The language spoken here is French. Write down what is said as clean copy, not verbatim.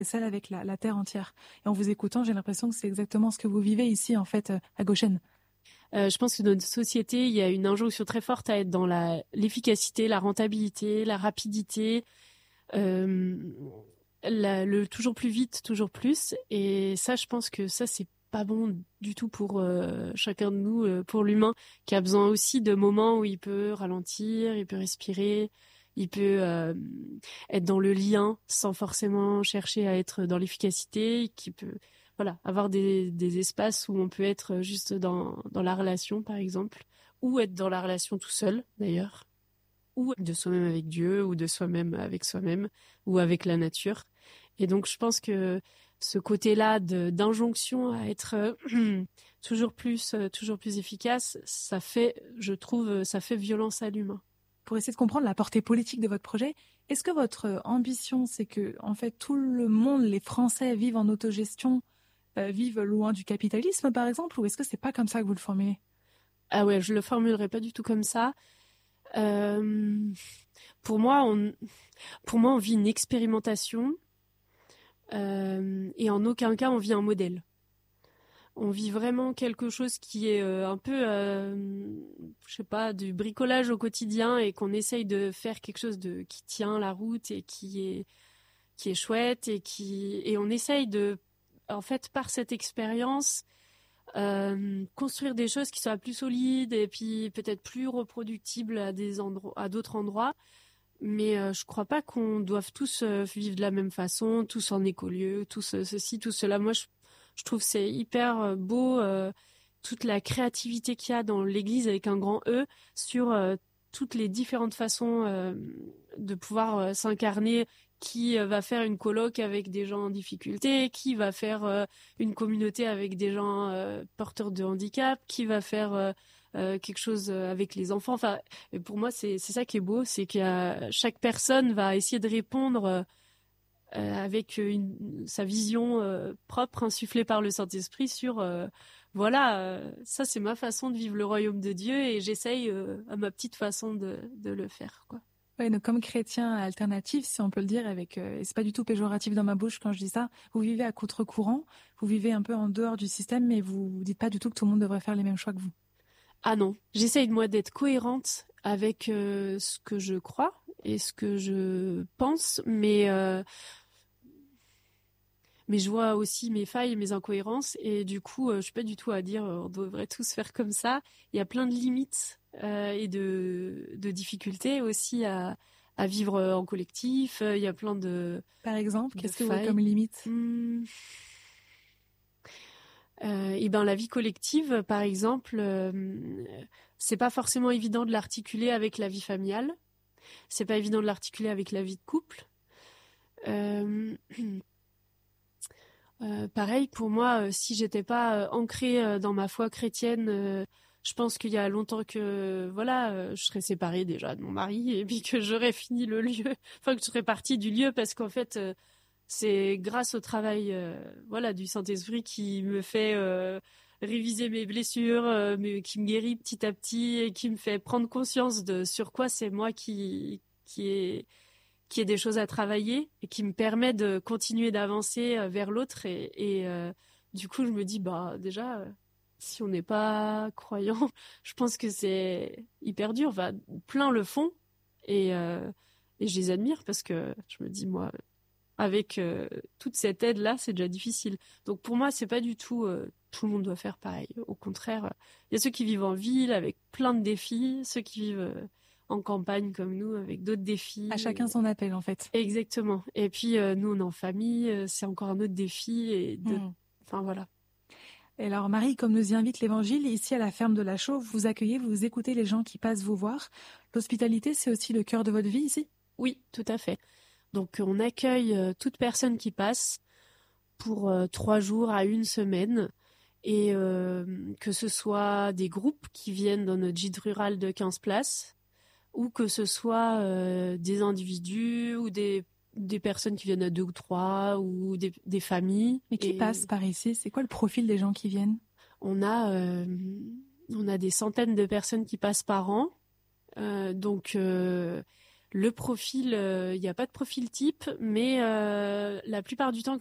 celle avec la terre entière. Et en vous écoutant, j'ai l'impression que c'est exactement ce que vous vivez ici, en fait, à Goshen. Je pense que dans notre société, il y a une injonction très forte à être dans l'efficacité, la rentabilité, la rapidité, le toujours plus vite, toujours plus. Et ça, je pense que ça, c'est pas bon du tout pour chacun de nous, pour l'humain, qui a besoin aussi de moments où il peut ralentir, il peut respirer, il peut être dans le lien sans forcément chercher à être dans l'efficacité, qui peut voilà, avoir des espaces où on peut être juste dans la relation, par exemple, ou être dans la relation tout seul, d'ailleurs, ou de soi-même avec Dieu, ou de soi-même avec soi-même, ou avec la nature. Et donc, je pense que ce côté-là d'injonction à être toujours plus efficace, ça fait, je trouve, ça fait violence à l'humain. Pour essayer de comprendre la portée politique de votre projet, est-ce que votre ambition, c'est que, en fait, tout le monde, les Français, vivent en autogestion, vivent loin du capitalisme, par exemple, ou est-ce que c'est pas comme ça que vous le formulez? Ah ouais, je le formulerai pas du tout comme ça. Pour moi, on vit une expérimentation et en aucun cas on vit un modèle. On vit vraiment quelque chose qui est un peu, je sais pas, du bricolage au quotidien et qu'on essaye de faire quelque chose qui tient la route et qui est chouette et on essaye de, en fait, par cette expérience, construire des choses qui soient plus solides et puis peut-être plus reproductibles à d'autres endroits. Mais je crois pas qu'on doive tous vivre de la même façon, tous en écolieu, tous ceci, tout cela. Moi, je trouve que c'est hyper beau toute la créativité qu'il y a dans l'Église avec un grand E sur toutes les différentes façons de pouvoir s'incarner. Qui va faire une coloc avec des gens en difficulté, qui va faire une communauté avec des gens porteurs de handicap, qui va faire quelque chose avec les enfants. Enfin, et pour moi, c'est ça qui est beau, c'est que chaque personne va essayer de répondre avec sa vision propre, insufflée par le Saint-Esprit sur voilà, ça c'est ma façon de vivre le royaume de Dieu et j'essaye à ma petite façon de le faire, quoi. Ouais, donc comme chrétien alternatif, si on peut le dire, et c'est pas du tout péjoratif dans ma bouche quand je dis ça, vous vivez à contre-courant, vous vivez un peu en dehors du système, mais vous dites pas du tout que tout le monde devrait faire les mêmes choix que vous. Ah non, j'essaye moi d'être cohérente avec ce que je crois et ce que je pense, mais je vois aussi mes failles, mes incohérences et du coup, je suis pas du tout à dire on devrait tous faire comme ça. Il y a plein de limites et de difficultés aussi à vivre en collectif. Il y a plein Par exemple, de qu'est-ce que vous avez failles. comme limite? Et ben la vie collective, par exemple, c'est pas forcément évident de l'articuler avec la vie familiale. C'est pas évident de l'articuler avec la vie de couple. Pareil pour moi, si j'étais pas ancrée dans ma foi chrétienne, je pense qu'il y a longtemps que voilà, je serais séparée déjà de mon mari et puis que j'aurais fini le lieu, enfin que je serais partie du lieu parce qu'en fait c'est grâce au travail voilà du Saint-Esprit qui me fait réviser mes blessures, mais qui me guérit petit à petit et qui me fait prendre conscience de sur quoi c'est moi qui est des choses à travailler et qui me permet de continuer d'avancer vers l'autre et du coup je me dis bah déjà si on n'est pas croyant je pense que c'est hyper dur, enfin plein le font et je les admire parce que je me dis moi avec toute cette aide là c'est déjà difficile, donc pour moi c'est pas du tout tout le monde doit faire pareil, au contraire il y a ceux qui vivent en ville avec plein de défis, ceux qui vivent en campagne comme nous avec d'autres défis. À chacun son appel, en fait. Exactement. Et puis nous on est en famille, c'est encore un autre défi enfin voilà. Et alors, Marie, comme nous y invite l'Évangile, ici à la ferme de la Chaux, vous accueillez, vous écoutez les gens qui passent vous voir. L'hospitalité, c'est aussi le cœur de votre vie ici? Oui, tout à fait. Donc on accueille toute personne qui passe pour 3 jours à une semaine et que ce soit des groupes qui viennent dans notre gîte rural de 15 places ou que ce soit des individus ou des personnes qui viennent à 2 ou 3 ou des familles. Mais qui passe par ici? C'est quoi le profil des gens qui viennent? On a, euh, on a des centaines de personnes qui passent par an. Donc Le profil, il n'y a pas de profil type, mais la plupart du temps,